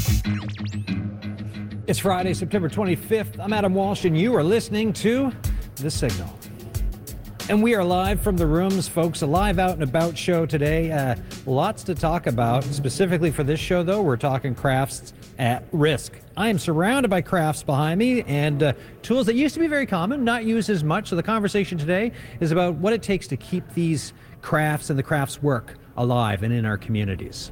It's Friday, September 25th. I'm Adam Walsh, and you are listening to The Signal. And we are live from the rooms, folks. A live out and about show today. Lots to talk about. Specifically for this show, though, we're talking crafts at risk. I am surrounded by crafts behind me and tools that used to be very common, not used as much. So the conversation today is about what it takes to keep these crafts and the crafts work alive and in our communities.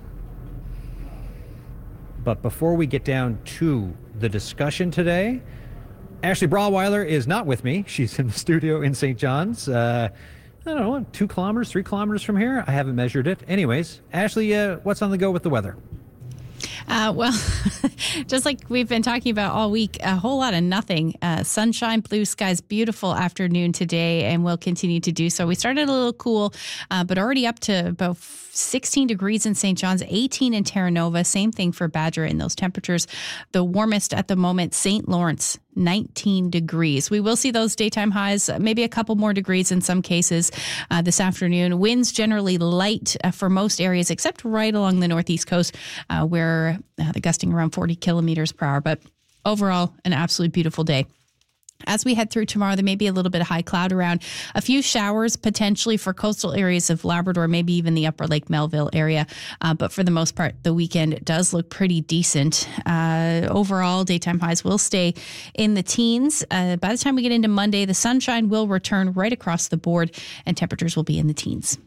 But before we get down to the discussion today, Ashley Brawweiler is not with me. She's in the studio in St. John's. I don't know, 2 kilometers, 3 kilometers from here. I haven't measured it. Anyways, Ashley, what's on the go with the weather? Well, just like we've been talking about all week, a whole lot of nothing. Sunshine, blue skies, beautiful afternoon today, and we'll continue to do so. We started a little cool, but already up to about 16 degrees in St. John's, 18 in Terra Nova. Same thing for Badger in those temperatures. The warmest at the moment, St. Lawrence, 19 degrees. We will see those daytime highs, maybe a couple more degrees in some cases this afternoon. Winds generally light for most areas, except right along the northeast coast where the gusting around 40 kilometers per hour. But overall, an absolutely beautiful day. As we head through tomorrow, there may be a little bit of high cloud around. A few showers potentially for coastal areas of Labrador, maybe even the upper Lake Melville area. But for the most part, the weekend does look pretty decent. Overall, daytime highs will stay in the teens. By the time we get into Monday, the sunshine will return right across the board and temperatures will be in the teens.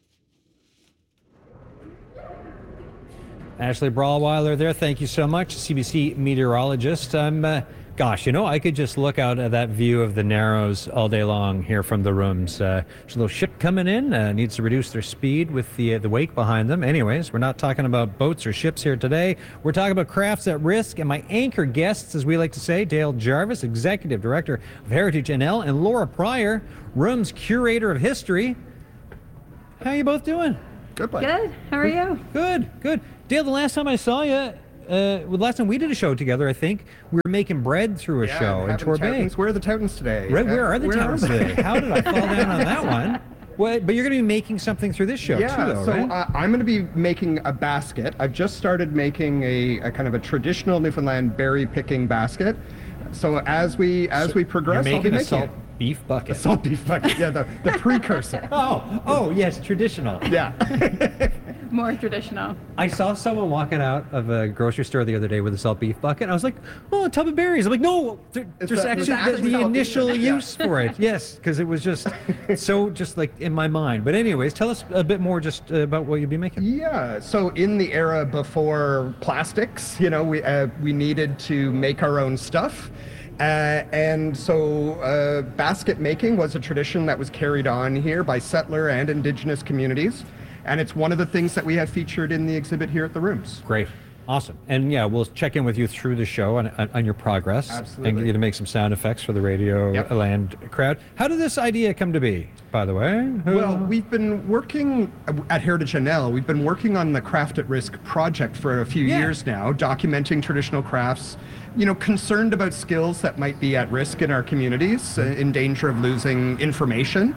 Ashley Brawweiler there. Thank you so much, CBC meteorologist. Gosh, I could just look out at that view of the Narrows all day long here from the rooms. There's a little ship coming in, needs to reduce their speed with the wake behind them. Anyways, we're not talking about boats or ships here today. We're talking about crafts at risk, and my anchor guests, as we like to say, Dale Jarvis, Executive Director of Heritage NL, and Laura Pryor, Room's Curator of History. How are you both doing? Good, buddy. Good. How are you? Good. Dale, the last time I saw you, last time we did a show together, I think, we were making bread through a show in Torbay. Where are the Toutons today? Right, where are the Toutons today? How did I fall down on that one? Well, but you're going to be making something through this show too, though, so right? I'm going to be making a basket. I've just started making a kind of a traditional Newfoundland berry picking basket. So as we progress, you're I'll be making a making salt beef bucket. a salt beef bucket. Yeah, the precursor. Oh, yes, traditional. Yeah. More traditional. I saw someone walking out of a grocery store the other day with a salt beef bucket. I was like, oh, a tub of berries. I'm like, no, there's actually the initial use for it. Yes, because it was just so just like in my mind. But anyways, tell us a bit more just about what you'll be making. Yeah, so in the era before plastics, we needed to make our own stuff. And so basket making was a tradition that was carried on here by settler and Indigenous communities. And it's one of the things that we have featured in the exhibit here at the Rooms. Great. Awesome. And yeah, we'll check in with you through the show on your progress. Absolutely. And get you to make some sound effects for the radio land crowd. How did this idea come to be, by the way? Well, we've been working at Heritage NL. We've been working on the Craft at Risk project for a few years now, documenting traditional crafts, concerned about skills that might be at risk in our communities, in danger of losing information.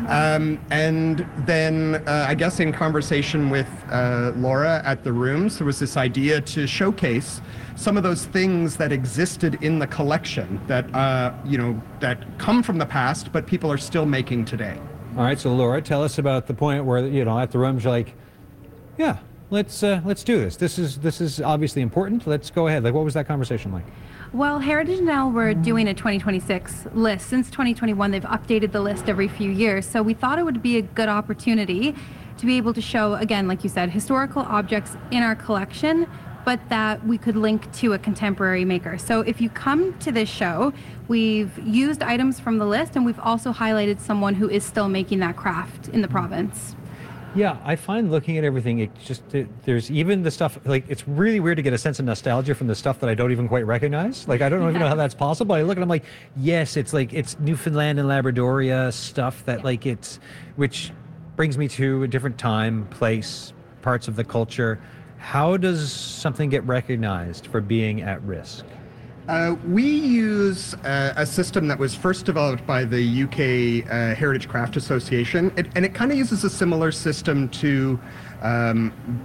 And then I guess in conversation with Laura at the Rooms, there was this idea to showcase some of those things that existed in the collection that, that come from the past, but people are still making today. All right, so Laura, tell us about the point where, at the Rooms, you're like, yeah, let's do this. This is obviously important. Let's go ahead. Like, what was that conversation like? Well, Heritage NL, we're doing a 2026 list. Since 2021, they've updated the list every few years. So we thought it would be a good opportunity to be able to show, again, like you said, historical objects in our collection, but that we could link to a contemporary maker. So if you come to this show, we've used items from the list, and we've also highlighted someone who is still making that craft in the province. Yeah, I find looking at everything, there's even the stuff, like, it's really weird to get a sense of nostalgia from the stuff that I don't even quite recognize. Like, I don't even know how that's possible. I look at it, I'm like, yes, it's Newfoundland and Labradoria stuff that which brings me to a different time, place, parts of the culture. How does something get recognized for being at risk? We use a system that was first developed by the UK Heritage Craft Association, and it kind of uses a similar system to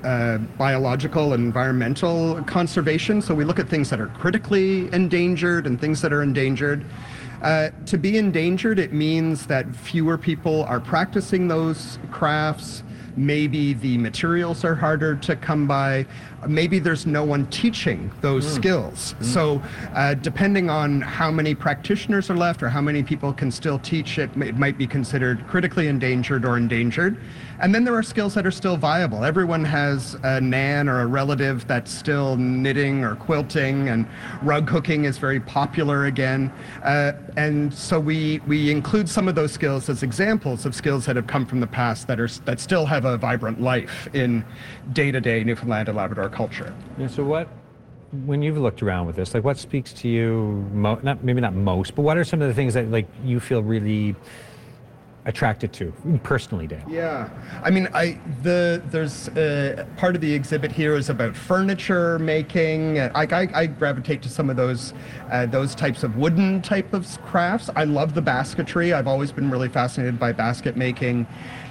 biological and environmental conservation. So we look at things that are critically endangered and things that are endangered. To be endangered, it means that fewer people are practicing those crafts. Maybe the materials are harder to come by. Maybe there's no one teaching those skills. So depending on how many practitioners are left or how many people can still teach it, it might be considered critically endangered or endangered. And then there are skills that are still viable. Everyone has a nan or a relative that's still knitting or quilting, and rug hooking is very popular again. And so we include some of those skills as examples of skills that have come from the past that still have a vibrant life in day-to-day Newfoundland and Labrador culture. Yeah, so when you've looked around with this, like what speaks to you, maybe not most, but what are some of the things that like you feel really attracted to personally, Dale? Yeah, I mean, there's part of the exhibit here is about furniture making. I gravitate to some of those types of wooden type of crafts. I love the basketry. I've always been really fascinated by basket making.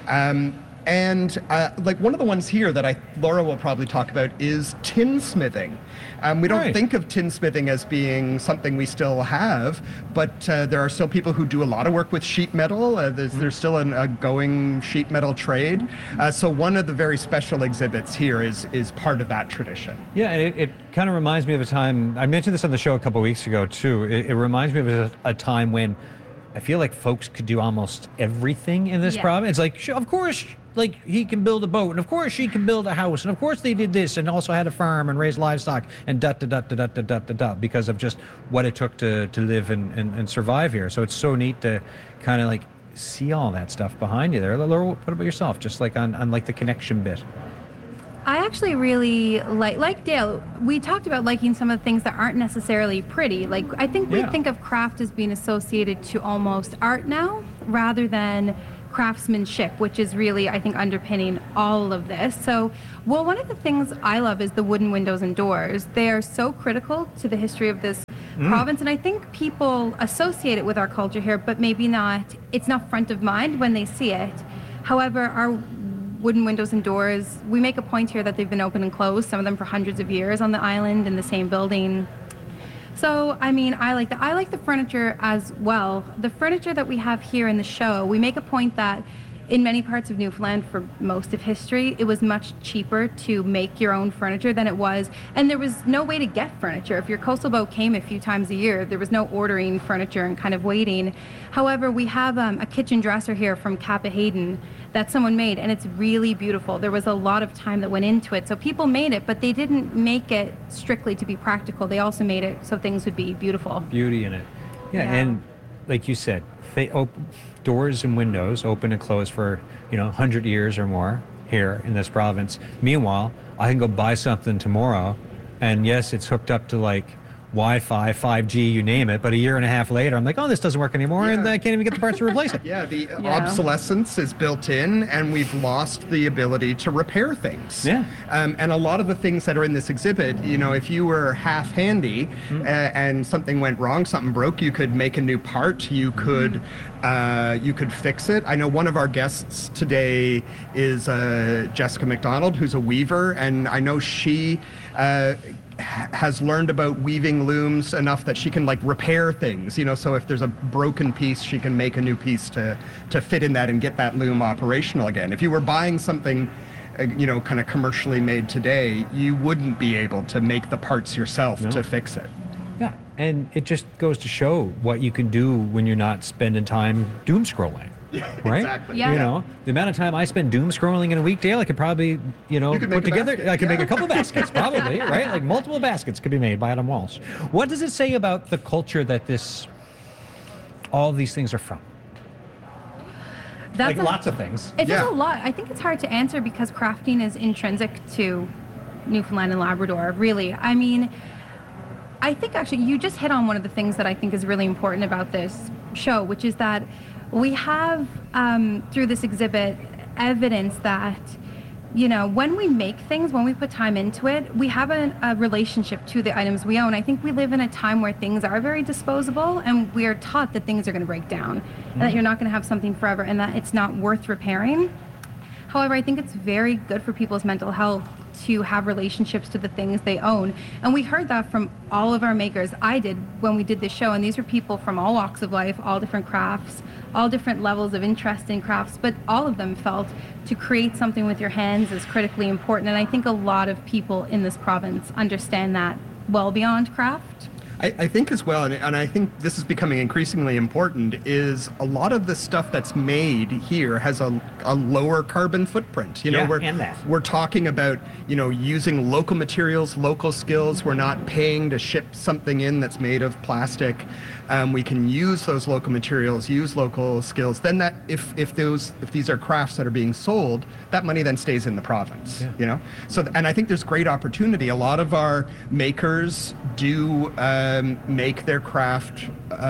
And like one of the ones here that Laura will probably talk about is tinsmithing. We don't think of tinsmithing as being something we still have, but there are still people who do a lot of work with sheet metal. There's still a going sheet metal trade. So one of the very special exhibits here is part of that tradition. Yeah, and it kind of reminds me of a time, I mentioned this on the show a couple of weeks ago too. It reminds me of a time when I feel like folks could do almost everything in this province. It's like, of course, like he can build a boat, and of course she can build a house, and of course they did this, and also had a farm and raised livestock, and because of just what it took to live and survive here. So it's so neat to kind of like see all that stuff behind you there. Laura, what about yourself? Just like on like the connection bit. I actually really like Dale, we talked about liking some of the things that aren't necessarily pretty. Like, I think we think of craft as being associated to almost art now, rather than craftsmanship, which is really, I think, underpinning all of this. So, well, one of the things I love is the wooden windows and doors. They are so critical to the history of this province, and I think people associate it with our culture here, but maybe not, it's not front of mind when they see it. However, our wooden windows and doors, we make a point here that they've been open and closed, some of them for hundreds of years on the island in the same building. So, I mean, I like the furniture as well. The furniture that we have here in the show, we make a point that in many parts of Newfoundland for most of history, it was much cheaper to make your own furniture than it was, and there was no way to get furniture. If your coastal boat came a few times a year, there was no ordering furniture and kind of waiting. However, we have a kitchen dresser here from Kappa Hayden that someone made, and it's really beautiful. There was a lot of time that went into it. So people made it, but they didn't make it strictly to be practical. They also made it so things would be beautiful. Beauty in it. Yeah. And like you said, doors and windows open and close for 100 years or more here in this province. Meanwhile, I can go buy something tomorrow, and yes, it's hooked up to like Wi-Fi, 5G, you name it, but a year and a half later, I'm like, oh, this doesn't work anymore, and I can't even get the parts to replace it. The obsolescence is built in, and we've lost the ability to repair things. And a lot of the things that are in this exhibit, if you were half handy and something went wrong, something broke, you could make a new part, you could fix it. I know one of our guests today is Jessica McDonald, who's a weaver, and I know she has learned about weaving looms enough that she can like repair things, so if there's a broken piece, she can make a new piece to fit in that and get that loom operational again. If you were buying something kind of commercially made today, you wouldn't be able to make the parts yourself to fix it. Yeah, and it just goes to show what you can do when you're not spending time doom scrolling. Right? Exactly. Yeah. The amount of time I spend doom scrolling in a week, Dale, I could probably, put together. I could make a couple baskets, probably, right? Like multiple baskets could be made by Adam Walsh. What does it say about the culture that all these things are from? That's lots of things. It does a lot. I think it's hard to answer because crafting is intrinsic to Newfoundland and Labrador, really. I mean, I think actually you just hit on one of the things that I think is really important about this show, which is that we have, through this exhibit, evidence that, when we make things, when we put time into it, we have a relationship to the items we own. I think we live in a time where things are very disposable, and we are taught that things are going to break down, and that you're not going to have something forever, and that it's not worth repairing. However, I think it's very good for people's mental health to have relationships to the things they own. And we heard that from all of our makers. I did when we did this show, and these were people from all walks of life, all different crafts, all different levels of interest in crafts, but all of them felt to create something with your hands is critically important. And I think a lot of people in this province understand that well beyond craft. I think as well, and I think this is becoming increasingly important, is a lot of the stuff that's made here has a lower carbon footprint. We're talking about, using local materials, local skills. We're not paying to ship something in that's made of plastic. We can use those local materials, use local skills. Then that if these are crafts that are being sold, that money then stays in the province. So, and I think there's great opportunity. A lot of our makers do make their craft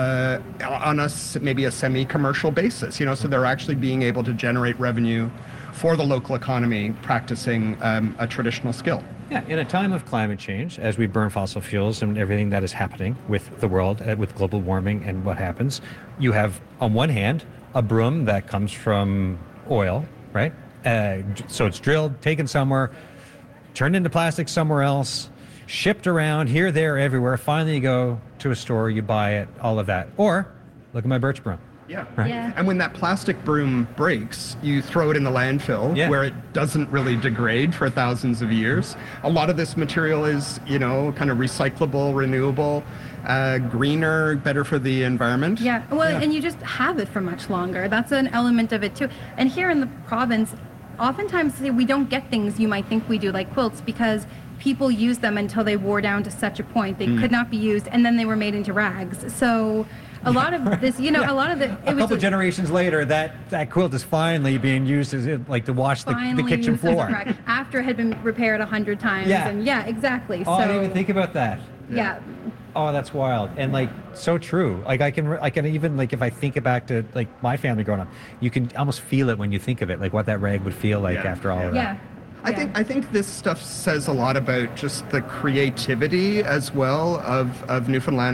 on maybe a semi-commercial basis. So they're actually being able to generate revenue for the local economy practicing a traditional skill. Yeah, in a time of climate change, as we burn fossil fuels and everything that is happening with the world, with global warming and what happens, you have, on one hand, a broom that comes from oil, right? So it's drilled, taken somewhere, turned into plastic somewhere else, shipped around here, there, everywhere. Finally, you go to a store, you buy it, all of that. Or, look at my birch broom. Yeah. Right. Yeah. And when that plastic broom breaks, you throw it in the landfill where it doesn't really degrade for thousands of years. A lot of this material is, kind of recyclable, renewable, greener, better for the environment. Yeah, well, and you just have it for much longer. That's an element of it too. And here in the province, oftentimes we don't get things you might think we do, like quilts, because people use them until they wore down to such a point they could not be used, and then they were made into rags. So a lot of this, a lot of the... A couple generations later, that quilt is finally being used as to wash the kitchen floor. After it had been repaired 100 times. Yeah. And exactly. Oh, I didn't even think about that. Yeah. Oh, that's wild. And so true. I can even, if I think back to my family growing up, you can almost feel it when you think of it, what that rag would feel like after all of that. Yeah. I think this stuff says a lot about just the creativity as well of Newfoundland